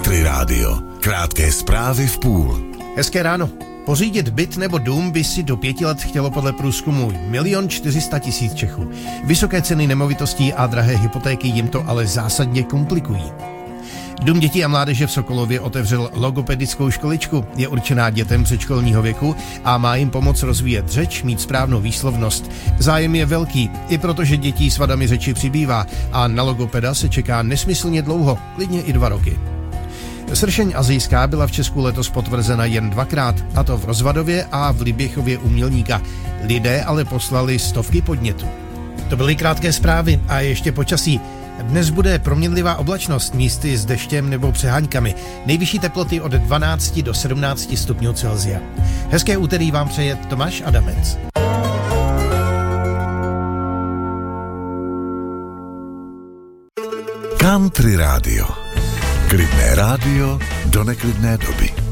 Country Rádio. Krátké zprávy v půl. Hezké ráno. Pořídit byt nebo dům by si do 5 let chtělo podle průzkumu 1 400 000 Čechů. Vysoké ceny nemovitostí a drahé hypotéky jim to ale zásadně komplikují. Dům dětí a mládeže v Sokolově otevřel logopedickou školičku. Je určená dětem předškolního věku a má jim pomoct rozvíjet řeč, mít správnou výslovnost. Zájem je velký, i protože dětí s vadami řeči přibývá a na logopeda se čeká nesmyslně dlouho, klidně i 2 roky. Sršeň asijská byla v Česku letos potvrzena jen 2krát, a to v Rozvadově a v Liběchově u Mělníka. Lidé ale poslali stovky podnětů. To byly krátké zprávy a ještě počasí. Dnes bude proměnlivá oblačnost, místy s deštěm nebo přeháňkami. Nejvyšší teploty od 12 do 17 stupňů Celsia. Hezké úterý vám přeje Tomáš Adamec. Country Rádio. Klidné rádio do neklidné doby.